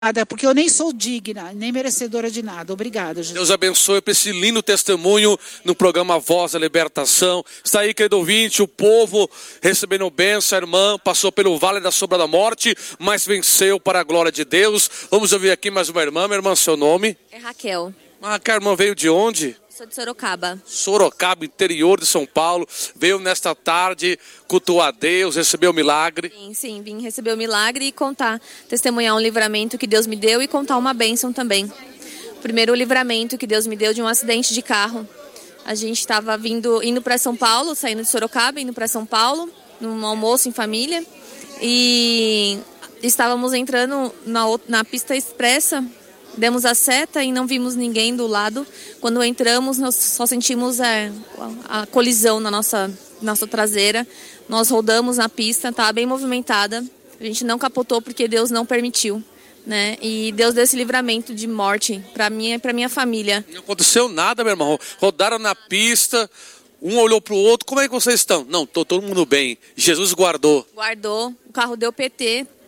Porque eu nem sou digna, nem merecedora de nada. Obrigada, Jesus. Deus abençoe por esse lindo testemunho no programa Voz da Libertação. Está aí, querido ouvinte, o povo recebendo bênção. A irmã passou pelo vale da sombra da morte, mas venceu para a glória de Deus. Vamos ouvir aqui mais uma irmã. Minha irmã, seu nome? É Raquel. Ah, que a irmã veio de onde? Sou de Sorocaba. Sorocaba, interior de São Paulo. Veio nesta tarde, cultuar a Deus, recebeu o milagre. Sim, vim receber o milagre e testemunhar um livramento que Deus me deu e contar uma bênção também. Primeiro, o livramento que Deus me deu de um acidente de carro. A gente estava indo para São Paulo, saindo de Sorocaba, indo para São Paulo, num almoço em família. E estávamos entrando na pista expressa. Demos a seta e não vimos ninguém do lado. Quando entramos, nós só sentimos a colisão na nossa traseira. Nós rodamos na pista, estava bem movimentada. A gente não capotou porque Deus não permitiu, né? E Deus deu esse livramento de morte para mim e para minha família. Não aconteceu nada, meu irmão. Rodaram na pista, um olhou para o outro. Como é que vocês estão? Não, tô todo mundo bem. Jesus guardou. Guardou, o carro deu PT.